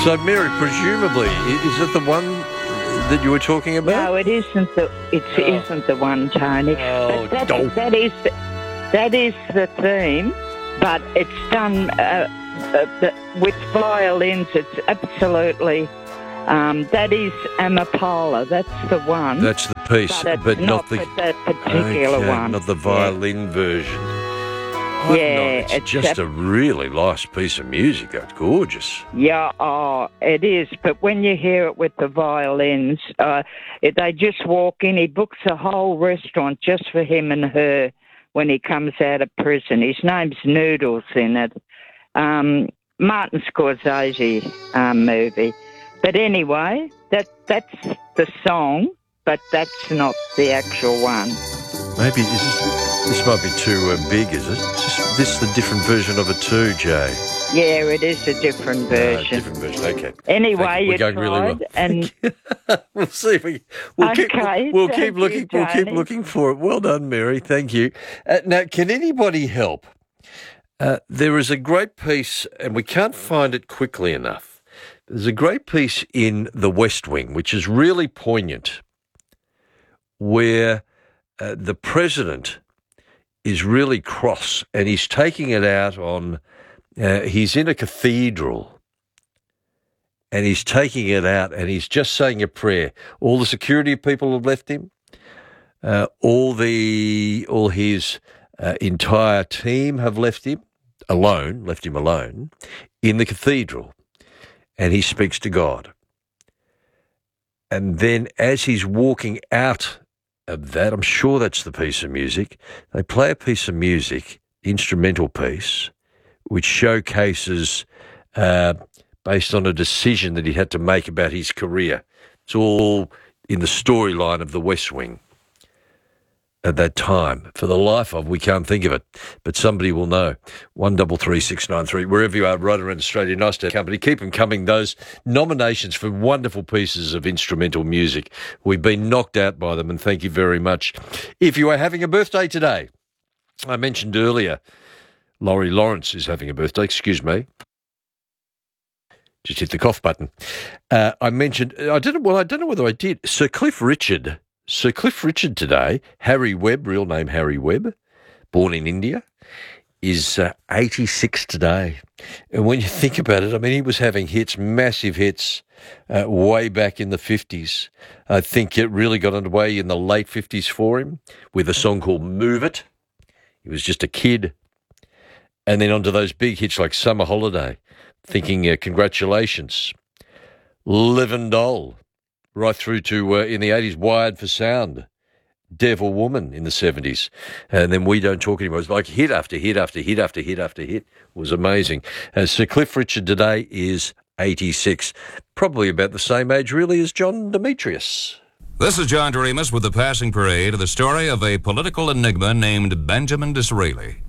So, Mary, presumably, is it the one that you were talking about? No, it isn't. Isn't the one, Tony. Oh, but that is the theme, but it's done with violins. It's absolutely. That is Amapola. That's the one. That's the piece, but not the that particular one. Not the violin version. It's just a really nice piece of music. It's gorgeous. Yeah, it is. But when you hear it with the violins, they just walk in. He books a whole restaurant just for him and her when he comes out of prison. His name's Noodles in it. Martin Scorsese movie. But anyway, that's the song, but that's not the actual one. Maybe this might be too big, is it? Is this the different version of it too, Jay? Yeah, it is a different version. Different version, okay. Anyway, we're going really well. And we'll see if we'll keep looking for it. Well done, Mary. Thank you. Now, can anybody help? There is a great piece, and we can't find it quickly enough. There's a great piece in The West Wing, which is really poignant, where the president is really cross, and he's taking it out on. He's in a cathedral, and he's taking it out, and he's just saying a prayer. All the security people have left him. All his entire team have left him alone in the cathedral, and he speaks to God. And then, as he's walking out of that, I'm sure that's the piece of music. They play a piece of music, instrumental piece, which showcases based on a decision that he had to make about his career. It's all in the storyline of The West Wing at that time. For the life of, we can't think of it, but somebody will know. 133693, wherever you are, right around Australia. Nice to have company. Keep them coming, those nominations for wonderful pieces of instrumental music. We've been knocked out by them, and thank you very much. If you are having a birthday today, I mentioned earlier, Laurie Lawrence is having a birthday, excuse me. Just hit the cough button. I mentioned, I don't know whether I did, Sir Cliff Richard today, Harry Webb, real name Harry Webb, born in India, is 86 today. And when you think about it, I mean, he was having hits, massive hits, way back in the 50s. I think it really got underway in the late 50s for him with a song called Move It. He was just a kid. And then onto those big hits like Summer Holiday, thinking congratulations. Livin' Doll, right through to, in the 80s, Wired for Sound, Devil Woman in the 70s. And then We Don't Talk Anymore. It was like hit after hit after hit after hit after hit. It was amazing. Sir Cliff Richard today is 86, probably about the same age, really, as John Demetrius. This is John Doremus with the passing parade of the story of a political enigma named Benjamin Disraeli.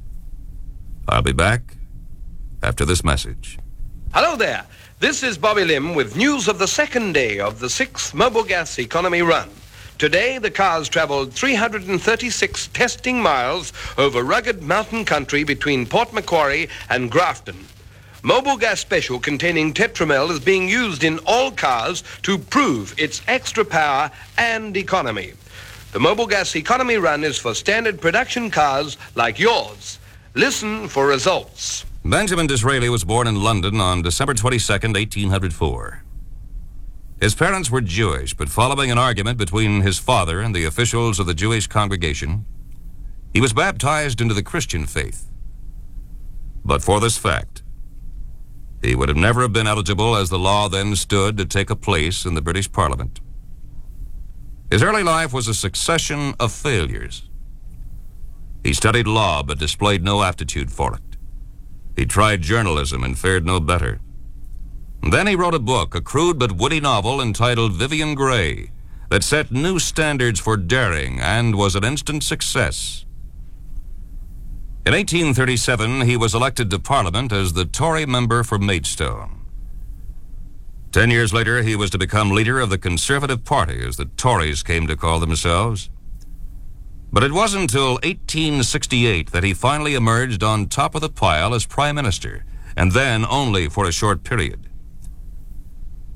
I'll be back after this message. Hello there. This is Bobby Lim with news of the second day of the 6th Mobil Gas Economy Run. Today, the cars traveled 336 testing miles over rugged mountain country between Port Macquarie and Grafton. Mobil Gas Special containing Tetramel is being used in all cars to prove its extra power and economy. The Mobil Gas Economy Run is for standard production cars like yours. Listen for results. Benjamin Disraeli was born in London on December 22nd, 1804. His parents were Jewish, but following an argument between his father and the officials of the Jewish congregation, he was baptized into the Christian faith. But for this fact, he would have never been eligible as the law then stood to take a place in the British Parliament. His early life was a succession of failures. He studied law but displayed no aptitude for it. He tried journalism and fared no better. Then he wrote a book, a crude but witty novel entitled Vivian Grey, that set new standards for daring and was an instant success. In 1837, he was elected to Parliament as the Tory member for Maidstone. 10 years later, he was to become leader of the Conservative Party, as the Tories came to call themselves. But it wasn't until 1868 that he finally emerged on top of the pile as Prime Minister, and then only for a short period.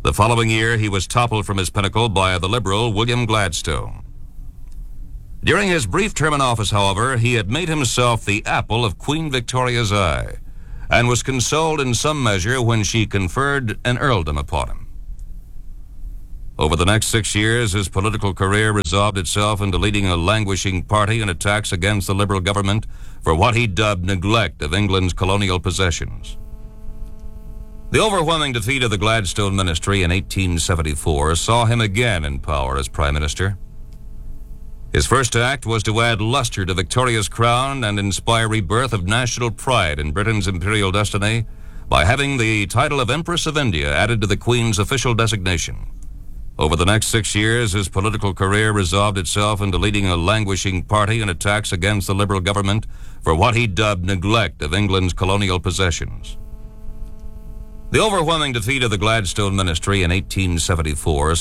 The following year, he was toppled from his pinnacle by the Liberal William Gladstone. During his brief term in office, however, he had made himself the apple of Queen Victoria's eye and was consoled in some measure when she conferred an earldom upon him. Over the next 6 years, his political career resolved itself into leading a languishing party in attacks against the Liberal government for what he dubbed neglect of England's colonial possessions. The overwhelming defeat of the Gladstone ministry in 1874 saw him again in power as Prime Minister. His first act was to add luster to Victoria's crown and inspire rebirth of national pride in Britain's imperial destiny by having the title of Empress of India added to the Queen's official designation. Over the next 6 years, his political career resolved itself into leading a languishing party in attacks against the Liberal government for what he dubbed neglect of England's colonial possessions. The overwhelming defeat of the Gladstone ministry in 1874